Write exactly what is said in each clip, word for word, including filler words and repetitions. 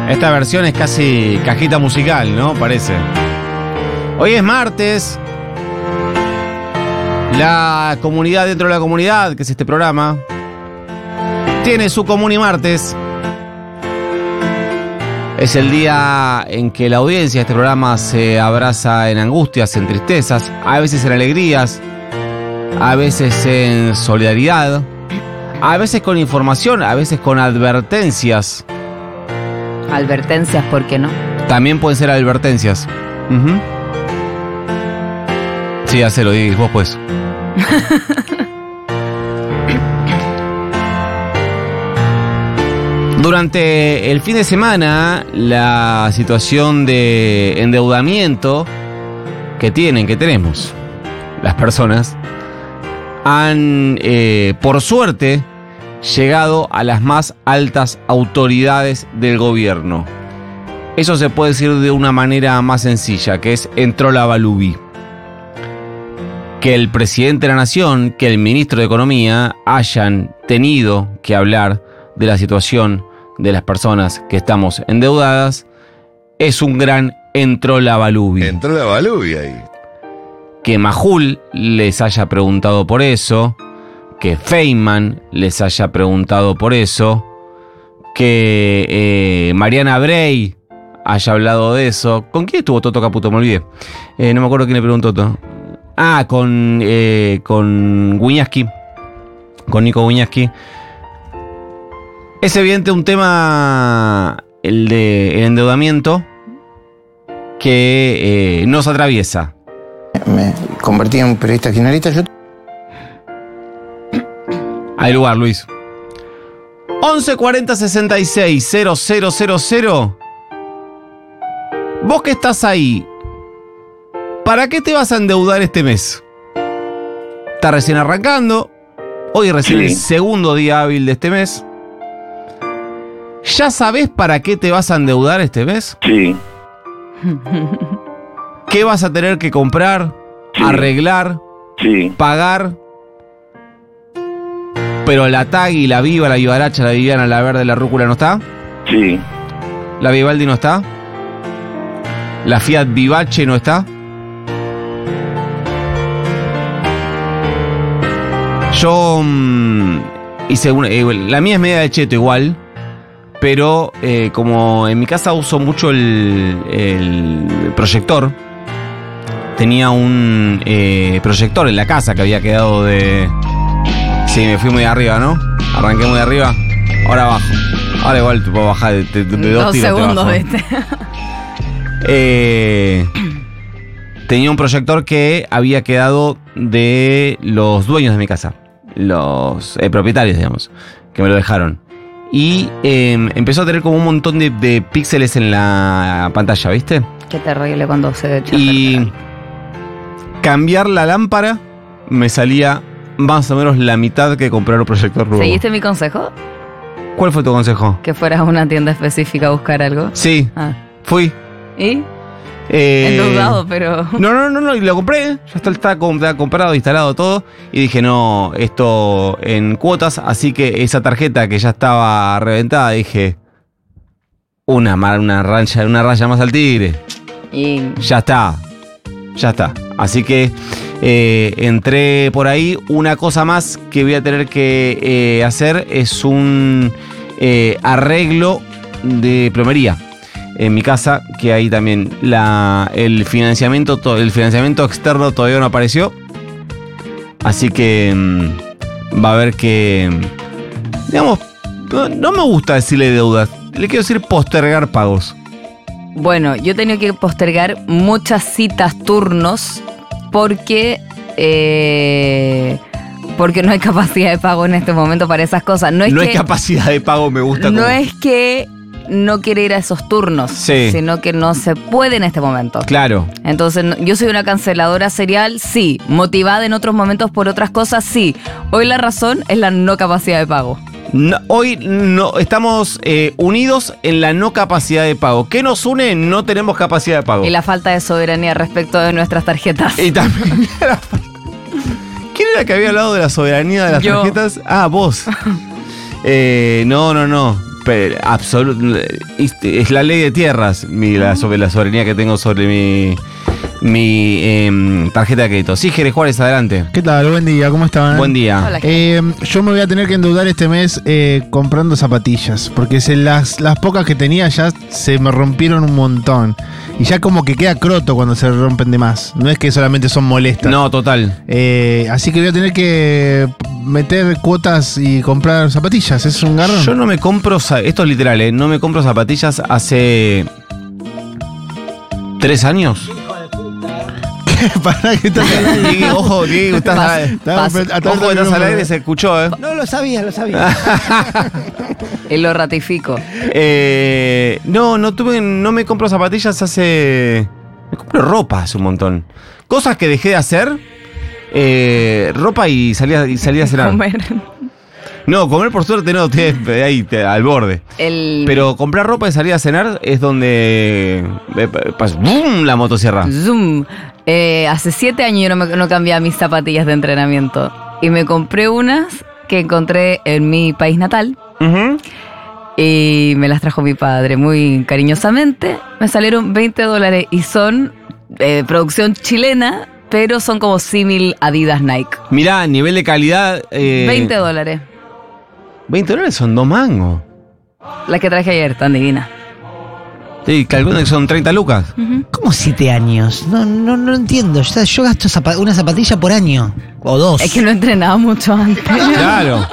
Esta versión es casi cajita musical, ¿no? Parece. Hoy es martes. La comunidad dentro de la comunidad, que es este programa, tiene su Comuni Martes. Es el día en que la audiencia de este programa se abraza en angustias, en tristezas, a veces en alegrías, a veces en solidaridad, a veces con información, a veces con advertencias. Advertencias, ¿por qué no? También pueden ser advertencias. Uh-huh. Sí, hacelo, y vos pues. Durante el fin de semana, la situación de endeudamiento que tienen, que tenemos las personas, han, eh, por suerte, llegado a las más altas autoridades del gobierno. Eso se puede decir de una manera más sencilla, que es entró la Balubi. Que el presidente de la nación, que el ministro de Economía hayan tenido que hablar de la situación de las personas que estamos endeudadas, es un gran entró la Balubi. Entró la Balubi ahí. Que Majul les haya preguntado por eso, que Feynman les haya preguntado por eso, que eh, Mariana Brey haya hablado de eso. ¿Con quién estuvo Toto Caputo? Me olvidé. Eh, no me acuerdo quién le preguntó Toto. Ah, con, eh, con Wiñaski, con Nico Wiñaski. Es evidente un tema, el de el endeudamiento, que eh, nos atraviesa. Me convertí en un periodista kirchnerista. Yo... Hay lugar, Luis. once cuarenta sesenta y seis cero cero cero cero. Vos que estás ahí, ¿para qué te vas a endeudar este mes? Está recién arrancando. Hoy recién sí. El segundo día hábil de este mes. ¿Ya sabés para qué te vas a endeudar este mes? Sí. ¿Qué vas a tener que comprar? Sí. Arreglar. Sí. Pagar. Pero la Tagui, la Viva, la Vivaracha, la Viviana, la Verde, la Rúcula no está. Sí. La Vivaldi no está. La Fiat Vivace no está. Yo mmm, hice una, eh, la mía es media de cheto igual, pero eh, como en mi casa uso mucho el, el proyector, tenía un eh, proyector en la casa que había quedado de... Sí, me fui muy arriba, ¿no? Arranqué muy arriba, ahora bajo. Ahora igual te puedo bajar de, de, de dos, dos tiros. Dos segundos, ¿viste? Eh, tenía un proyector que había quedado de los dueños de mi casa, los eh, propietarios, digamos, que me lo dejaron. Y eh, empezó a tener como un montón de, de píxeles en la pantalla, ¿viste? Qué terrible cuando se echa. Y cambiar la lámpara me salía más o menos la mitad que comprar un proyector nuevo. ¿Seguiste mi consejo? ¿Cuál fue tu consejo? Que fueras a una tienda específica a buscar algo. Sí, ah. fui. ¿Y? Eh, Endeudado, pero... No, no, no, no, y lo compré. Ya está, está comprado, instalado todo. Y dije, no, esto en cuotas. Así que esa tarjeta que ya estaba reventada, dije, una, una, raya, una raya más al tigre. Y... Ya está, ya está. Así que eh, entré por ahí. Una cosa más que voy a tener que eh, hacer es un eh, arreglo de plomería en mi casa, que ahí también la, el financiamiento el financiamiento externo todavía no apareció, así que mmm, va a haber que, digamos, no, no me gusta decirle deudas, le quiero decir postergar pagos. Bueno, yo he tenido que postergar muchas citas, turnos, porque eh, porque no hay capacidad de pago en este momento para esas cosas. No es no que, hay capacidad de pago, me gusta. No como... es que no quiere ir a esos turnos, sí, sino que no se puede en este momento. Claro. Entonces, yo soy una canceladora serial, sí. Motivada en otros momentos por otras cosas, sí. Hoy la razón es la no capacidad de pago. No, hoy no estamos eh, unidos en la no capacidad de pago. ¿Qué nos une? No tenemos capacidad de pago. Y la falta de soberanía respecto de nuestras tarjetas. Y también la... ¿Quién era que había hablado de la soberanía de las Yo. tarjetas? Ah, vos. eh, no, no, no. Pero, absolut- es la ley de tierras mi, la, sobre la soberanía que tengo sobre mi, mi eh, tarjeta de crédito. Sí, Jerez Juárez, adelante. ¿Qué tal? Buen día, ¿cómo están? Buen día. Hola. Eh, yo me voy a tener que endeudar este mes eh, comprando zapatillas, porque se, las, las pocas que tenía ya se me rompieron un montón. Y ya como que queda croto cuando se rompen de más. No es que solamente son molestas. No, total. Eh, así que voy a tener que meter cuotas y comprar zapatillas. Es un garrón. Yo no me compro, za- esto es literal, ¿eh? No me compro zapatillas hace tres años. Pará que estás al aire. Diego, ojo, Diego, estás Pas- al aire. Estaba pas- atrás Ojo, del estás al micrófono. aire, se escuchó, ¿eh? No, lo sabía, lo sabía. Y lo ratifico. Eh, no, no tuve, no me compro zapatillas hace. Me compro ropa hace un montón. Cosas que dejé de hacer. Eh, ropa y salía, y salía a cenar. Comer. No, comer por suerte no, te, ahí te- al borde. El... Pero comprar ropa y salir a cenar es donde. eh, pas- ¡bum! La motosierra. Zoom. Eh, hace siete años yo no, me, no cambiaba mis zapatillas de entrenamiento. Y me compré unas que encontré en mi país natal. Ujú. Y me las trajo mi padre muy cariñosamente. Me salieron veinte dólares y son eh, producción chilena, pero son como símil Adidas Nike. Mirá, nivel de calidad. eh, veinte dólares. veinte dólares son dos mangos. Las que traje ayer, tan divinas. Sí, calculo que son treinta lucas. ¿Cómo siete años? No, no, no entiendo. Yo, yo gasto zapa- una zapatilla por año. O dos. Es que no entrenaba mucho antes. Claro.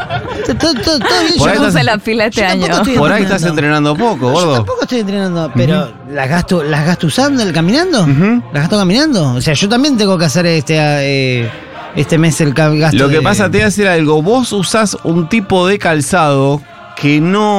Todo, todo- todo bien, Por yo ahí no- estás- Puse la fila este yo año. tampoco estoy Por ahí estás entrenando poco, Yo gordo. tampoco estoy entrenando, pero ¿las gasto las gasto usando, caminando? Ujú. ¿Las gasto caminando? O sea, yo también tengo que hacer este eh, este mes el ca- gasto Lo que de- pasa, te voy a decir algo. Vos usás un tipo de calzado que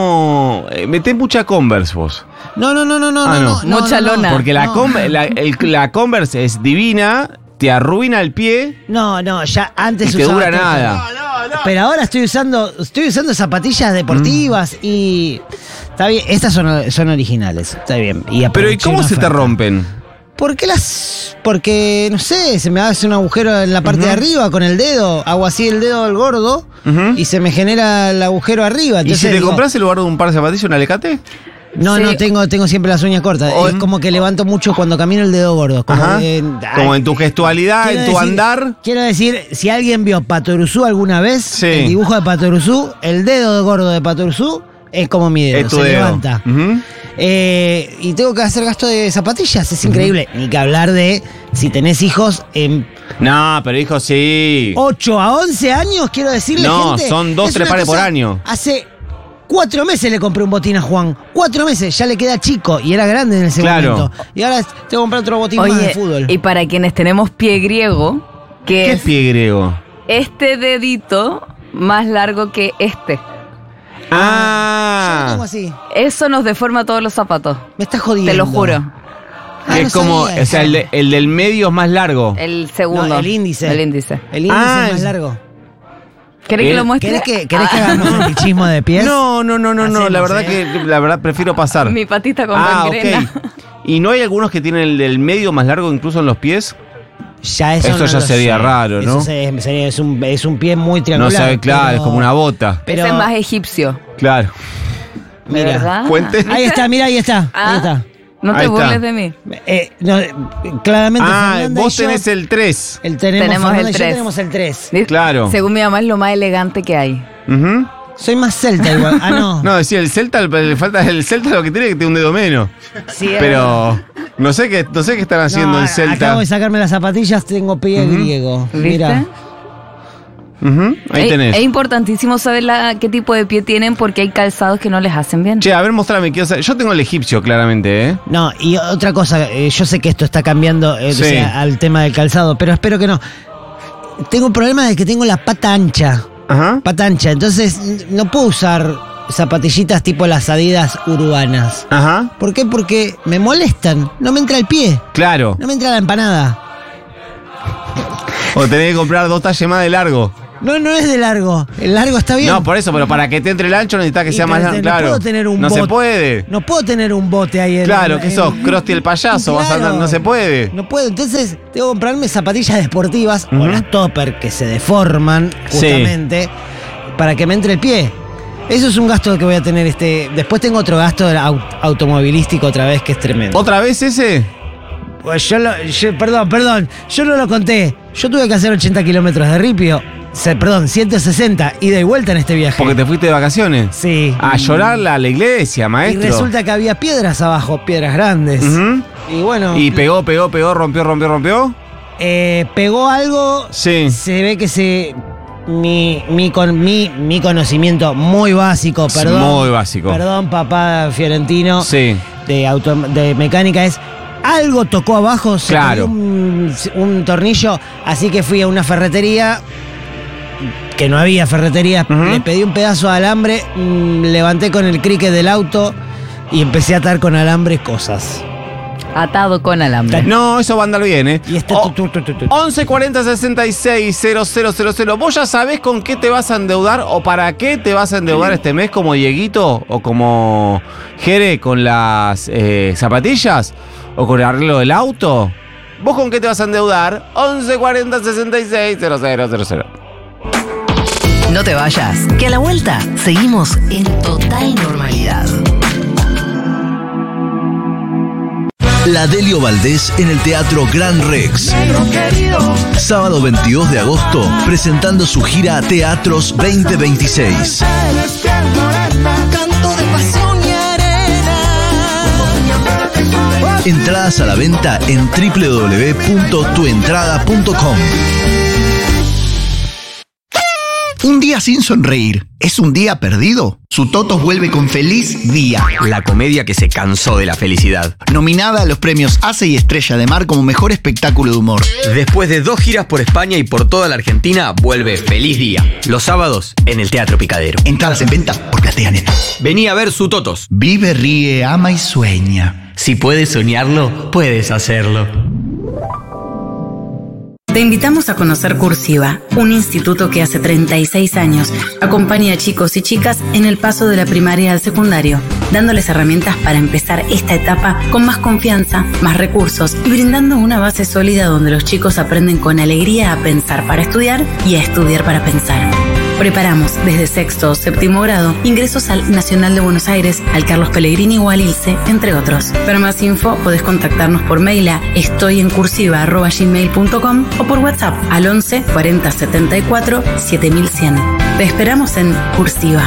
no. Eh, metés mucha Converse vos. No, no, no, no, no, Ah, no, no. no, Mucha no, no. lona. Porque la, No. Conver- la, el- la Converse es divina, te arruina el pie No, no, ya antes y te usaba dura todo. nada. Pero ahora estoy usando estoy usando zapatillas deportivas Mm. y está bien, estas son, son originales, está bien. Y Pero ¿y aproveché cómo una se te oferta. rompen? ¿Por qué las...? Porque, no sé, se me hace un agujero en la parte de arriba con el dedo, hago así el dedo al gordo Ujú. y se me genera el agujero arriba. ¿Y Entonces, si te digo, compras en lugar de un par de zapatillas un alicate? No, Sí. no, tengo, tengo siempre las uñas cortas. O- Es como que levanto mucho cuando camino el dedo gordo. Como, Ajá. en, Como en tu gestualidad, quiero en tu decir- andar. Quiero decir, si alguien vio Patoruzú alguna vez, Sí. el dibujo de Patoruzú, el dedo de gordo de Patoruzú es como mi dedo, Es tu se dedo. levanta. Ujú. Eh, y tengo que hacer gasto de zapatillas, es increíble. Ni que hablar de si tenés hijos en No, pero hijo, sí. ocho a once años, quiero decirle, No, gente, son dos, es tres una pares por cosa- año. Hace cuatro meses le compré un botín a Juan. Cuatro meses, ya le queda chico y era grande en ese Claro. momento. Y ahora tengo que comprar otro botín más de Oye, fútbol. y para quienes tenemos pie griego, que ¿Qué es pie griego? este dedito más largo que este. Yo lo Ah. tengo así. Eso nos deforma todos los zapatos. Me estás jodiendo. Te lo juro. Ah, es no como, sabía o sea, eso. el, de- el del medio es más largo. El segundo. No, el índice. El índice. El índice Ah, es más es- largo. ¿Querés que ¿Eh? lo muestre? ¿Querés que, querés que Ah, hagamos fetichismo de pies? No, no, no, no, no. La Hacemos, verdad ¿eh? que la verdad prefiero pasar. Mi patita con Ah, gangrena. ok. ¿Y no hay algunos que tienen el del medio más largo incluso en los pies? Ya eso Esto no ya lo sería sé. raro, ¿no? Eso se- sería- es, un, es un pie muy No triangular. sabe, claro, pero- es como una bota. Pero, Ese es más egipcio. Claro. ¿De mira, verdad? Cuente. ahí está, mira, ahí está. Ah. Ahí está. No te Ahí está. burles de mí. Eh, no, eh, claramente Ah, Fernanda y vos yo- tenés el tres. el tenemos, Tenemos Fernanda el y yo tres. tenemos el tres. ¿Viste? Claro. Según mi mamá es lo más elegante que hay. Ujú. Soy más celta igual. Ah, no. No, decía el Celta, le falta el Celta lo que tiene es que tiene un dedo menos. Sí, es Pero no sé qué, no sé qué están haciendo No, el Celta. Acabo de sacarme las zapatillas, tengo pie griego. ¿Viste? Mira. Ujú, ahí es, tenés. es importantísimo saber la- qué tipo de pie tienen porque hay calzados que no les hacen bien. Che, a ver, mostrame. Quiero saber. Yo tengo el egipcio, claramente, ¿eh? No, y otra cosa, eh, yo sé que esto está cambiando eh, o Sí. sea, al tema del calzado, pero espero que no. Tengo un problema de que tengo la pata ancha. Ajá. Pata ancha, entonces n- no puedo usar zapatillitas tipo las Adidas urbanas. Ajá. ¿Por qué? Porque me molestan. No me entra el pie. Claro. No me entra la empanada. O tenés que comprar dos talles más de largo. No, no es de largo. El largo está bien. No, por eso, pero para que te entre el ancho necesitas que Y sea más pero largo. no Claro. puedo tener un no se bot- puede. No puedo tener un bote ahí en Claro, en- que sos en- Krusty el payaso, vas a andar, Claro. no se puede. No puedo, entonces tengo que comprarme zapatillas deportivas o Ujú. las topper que se deforman Sí. justamente para que me entre el pie. Eso es un gasto que voy a tener este. Después tengo otro gasto au- automovilístico otra vez que es tremendo. ¿Otra vez ese? Pues yo, lo, yo- perdón, perdón, yo no lo conté. Yo tuve que hacer ochenta kilómetros de ripio. Se, perdón, ciento sesenta, ida y vuelta en este viaje. Porque te fuiste de vacaciones. Sí. A llorarla a la iglesia, Y maestro. resulta que había piedras abajo, piedras grandes. Ujú. Y bueno. Y pegó, pegó, pegó, rompió, rompió, rompió. eh, pegó algo. Sí. Se ve que se. Mi, mi, con, mi, mi conocimiento muy básico, Sí, perdón. muy básico. Perdón, papá Fiorentino. Sí. De, auto, de mecánica es. Algo tocó abajo, se Claro. cayó un, un tornillo, así que fui a una ferretería, que no había ferretería, Ujú. le pedí un pedazo de alambre, mm, levanté con el cricket del auto y empecé a atar con alambre cosas. Atado con alambre. No, eso va a andar bien, ¿eh? Y este O- tu, tu, tu, tu, tu. once cuarenta sesenta y seis cero cero cero cero. ¿Vos ya sabés con qué te vas a endeudar o para qué te vas a endeudar este mes como Dieguito o como Jere con las eh, zapatillas o con el arreglo del auto? ¿Vos con qué te vas a endeudar? once cuarenta sesenta y seis cero cero cero cero. No te vayas, que a la vuelta seguimos en total normalidad. La Delio Valdés en el Teatro Gran Rex. Sábado veintidós de agosto, presentando su gira Teatros veinte veintiséis. Canto de pasión y arena. Entradas a la venta en doble u doble u doble u punto tu entrada punto com. Un día sin sonreír, ¿es un día perdido? Su Totos vuelve con Feliz Día, La comedia que se cansó de la felicidad. nominada a los premios A C E y Estrella de Mar como mejor espectáculo de humor. Después de dos giras por España y por toda la Argentina, vuelve Feliz Día. Los sábados en el Teatro Picadero. Entradas en venta por Platea Net. Vení a ver su Totos. Vive, ríe, ama y sueña. Si puedes soñarlo, puedes hacerlo. Te invitamos a conocer Cursiva, un instituto que hace treinta y seis años acompaña a chicos y chicas en el paso de la primaria al secundario, dándoles herramientas para empezar esta etapa con más confianza, más recursos y brindando una base sólida donde los chicos aprenden con alegría a pensar para estudiar y a estudiar para pensar. Preparamos desde sexto o séptimo grado ingresos al Nacional de Buenos Aires, al Carlos Pellegrini o al ILSE, entre otros. Para más info podés contactarnos por mail a estoyencursiva arroba gmail punto com o por WhatsApp al once cuarenta setenta y cuatro siete mil cien. Te esperamos en Cursiva.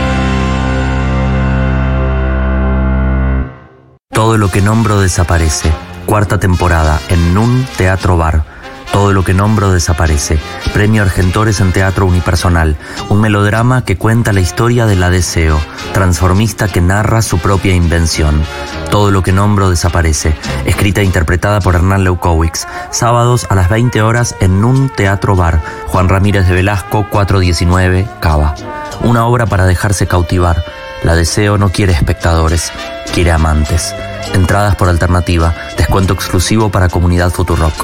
Todo lo que nombro desaparece. Cuarta temporada en N U N Teatro Bar. Todo lo que nombro desaparece. Premio Argentores en Teatro Unipersonal. Un melodrama que cuenta la historia de la Deseo, transformista que narra su propia invención. Todo lo que nombro desaparece. Escrita e interpretada por Hernán Leucowicz. Sábados a las veinte horas en N U N Teatro Bar. Juan Ramírez de Velasco, cuatrocientos diecinueve, Cava. Una obra para dejarse cautivar. La Deseo no quiere espectadores, quiere amantes. Entradas por alternativa. Descuento exclusivo para Comunidad Futurock.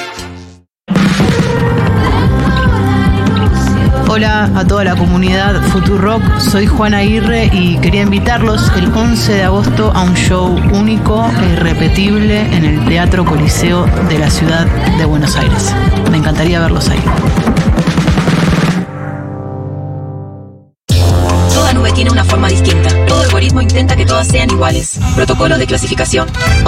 Hola a toda la comunidad Futurock, soy Juana Aguirre y quería invitarlos el once de agosto a un show único e irrepetible en el Teatro Coliseo de la ciudad de Buenos Aires. Me encantaría verlos ahí. Toda nube tiene una forma distinta. Todo algoritmo intenta que todas sean iguales. Protocolo de clasificación